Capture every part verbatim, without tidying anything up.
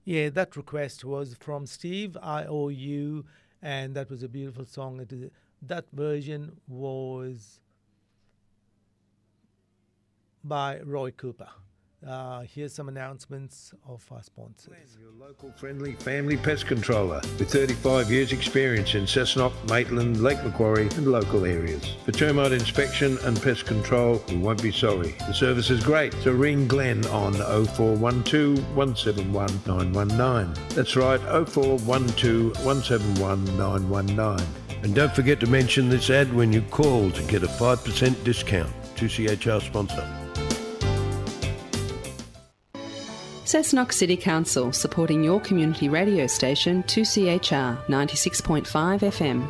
Yeah, that request was from Steve, I O U, and that was a beautiful song. It is, that version was by Roy Cooper. Uh, here's some announcements of our sponsors. Your local friendly family pest controller with thirty-five years experience in Cessnock, Maitland, Lake Macquarie and local areas. For termite inspection and pest control, you won't be sorry. The service is great, so ring Glenn on oh four one two, one seven one, nine one nine. That's right, oh four one two, one seven one, nine one nine. And don't forget to mention this ad when you call to get a five percent discount. two C H R sponsor. Cessnock City Council, supporting your community radio station two C H R ninety-six point five F M.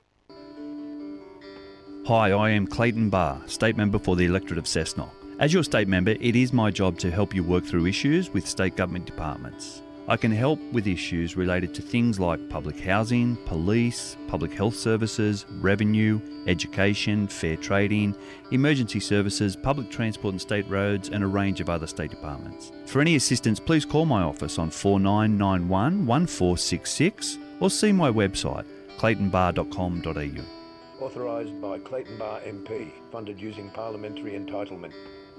Hi, I am Clayton Barr, State Member for the electorate of Cessnock. As your State Member, it is my job to help you work through issues with state government departments. I can help with issues related to things like public housing, police, public health services, revenue, education, fair trading, emergency services, public transport and state roads, and a range of other state departments. For any assistance, please call my office on four nine nine one, one four six six or see my website, clayton bar dot com dot a u. Authorised by Clayton Barr M P, funded using parliamentary entitlement.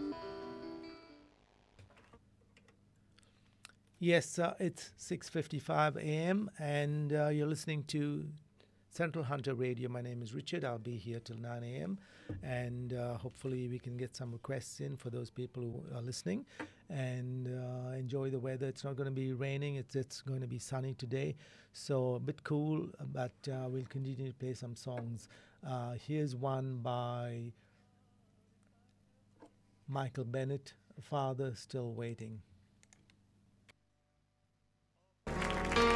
Yes, uh, it's six fifty-five a.m. and uh, you're listening to Central Hunter Radio. My name is Richard. I'll be here till nine a.m. and uh, hopefully we can get some requests in for those people who are listening and uh, enjoy the weather. It's not going to be raining. It's, it's going to be sunny today, so a bit cool, but uh, we'll continue to play some songs. Uh, here's one by Michael Bennett, Father Still Waiting.